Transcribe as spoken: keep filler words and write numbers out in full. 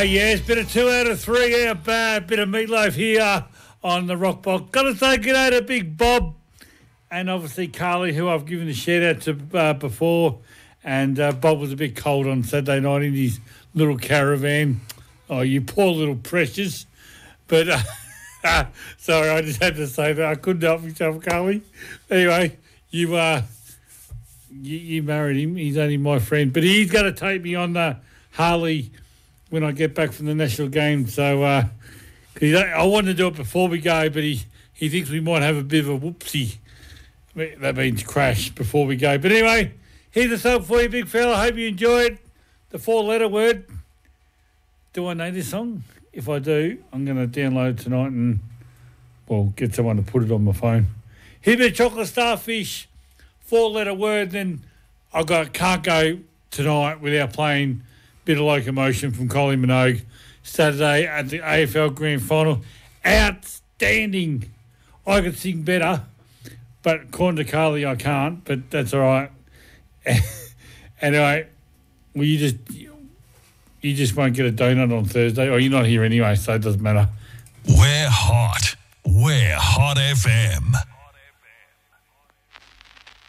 yes, bit of two out of three out bad, bit of meatloaf here on the Rock Box. Got to say good day to Big Bob and obviously Carly, who I've given a shout out to uh, before. And uh, Bob was a bit cold on Saturday night in his little caravan. Oh, you poor little precious. But, uh, sorry, I just had to say that. I couldn't help myself, Carly. Anyway, you uh, you, you married him. He's only my friend. But he's going to take me on the Harley when I get back from the national game. So uh, I wanted to do it before we go, but he, he thinks we might have a bit of a whoopsie. That means crash before we go. But anyway, here's the song for you, big fella. Hope you enjoyed the four-letter word. Do I know this song? If I do, I'm going to download it tonight and, well, get someone to put it on my phone. Here's a chocolate starfish, four-letter word. Then I got can't go tonight without playing a bit of Locomotion from Kylie Minogue Saturday at the A F L Grand Final. Outstanding. I could sing better, but according to Carly, I can't, but that's all right. Anyway, well, you just you just won't get a donut on Thursday, or you're not here anyway, so it doesn't matter. We're hot. We're Hot F M.